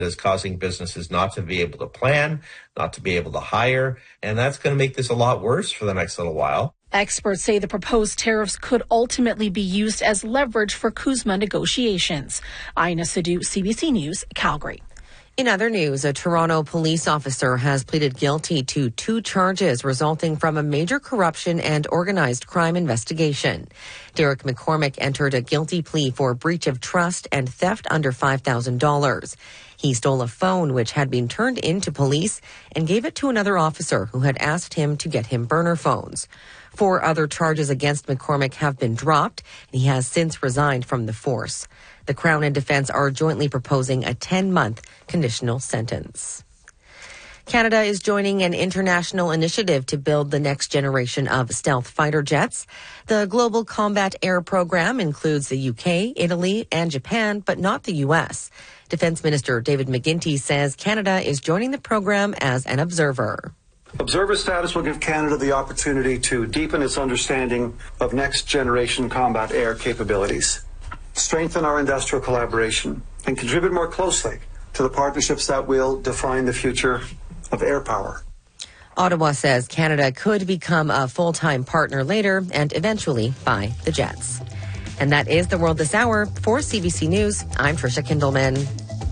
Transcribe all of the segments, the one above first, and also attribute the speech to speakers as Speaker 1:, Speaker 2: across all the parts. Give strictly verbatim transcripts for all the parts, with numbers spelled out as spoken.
Speaker 1: is causing businesses not to be able to plan, not to be able to hire, and that's going to make this a lot worse for the next little while.
Speaker 2: Experts say the proposed tariffs could ultimately be used as leverage for CUSMA negotiations. Ina Sidhu, C B C News, Calgary.
Speaker 3: In other news, a Toronto police officer has pleaded guilty to two charges resulting from a major corruption and organized crime investigation. Derek McCormick entered a guilty plea for breach of trust and theft under five thousand dollars. He stole a phone which had been turned into police and gave it to another officer who had asked him to get him burner phones. Four other charges against McCormick have been dropped, and he has since resigned from the force. The Crown and Defence are jointly proposing a ten-month conditional sentence. Canada is joining an international initiative to build the next generation of stealth fighter jets. The Global Combat Air Program includes the U K, Italy, and Japan, but not the U S. Defence Minister David McGuinty says Canada is joining the program as an observer.
Speaker 4: Observer status will give Canada the opportunity to deepen its understanding of next-generation combat air capabilities, strengthen our industrial collaboration, and contribute more closely to the partnerships that will define the future of air power.
Speaker 3: Ottawa says Canada could become a full-time partner later and eventually buy the jets. And that is the world this hour. For C B C News, I'm Tricia Kindleman.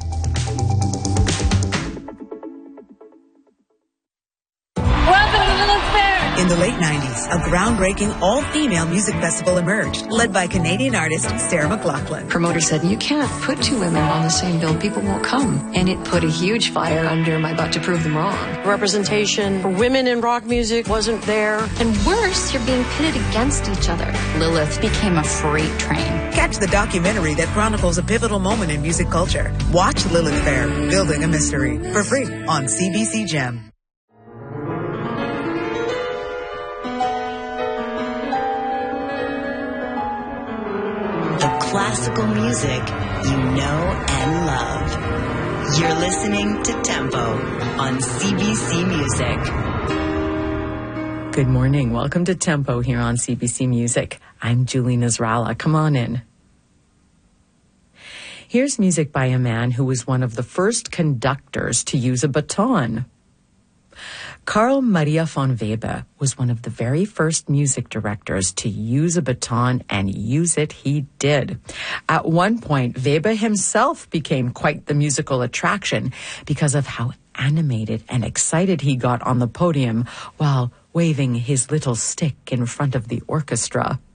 Speaker 5: In the late nineties, a groundbreaking all-female music festival emerged, led by Canadian artist Sarah McLachlan.
Speaker 6: Promoter said, you can't put two women on the same bill. People won't come. And it put a huge fire under my butt to prove them wrong.
Speaker 7: Representation for women in rock music wasn't there.
Speaker 8: And worse, you're being pitted against each other.
Speaker 9: Lilith became a freight train.
Speaker 5: Catch the documentary that chronicles a pivotal moment in music culture. Watch Lilith Fair, Building a Mystery, for free on C B C Gem.
Speaker 10: Classical music you know and love. You're listening to Tempo on C B C Music.
Speaker 11: Good morning. Welcome to Tempo here on C B C Music. I'm Julie Nasrallah. Come on in. Here's music by a man who was one of the first conductors to use a baton. Carl Maria von Weber was one of the very first music directors to use a baton, and use it he did. At one point, Weber himself became quite the musical attraction because of how animated and excited he got on the podium while waving his little stick in front of the orchestra.